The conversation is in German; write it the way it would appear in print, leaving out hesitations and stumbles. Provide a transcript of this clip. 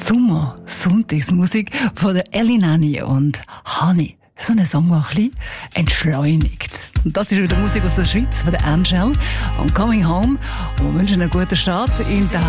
Sommer, Sonntagsmusik von der Ellie Nanny und Honey. So ein Song, der ein bisschen entschleunigt. Und das ist wieder Musik aus der Schweiz, von der Angel und Coming Home. Und wir wünschen einen guten Start in der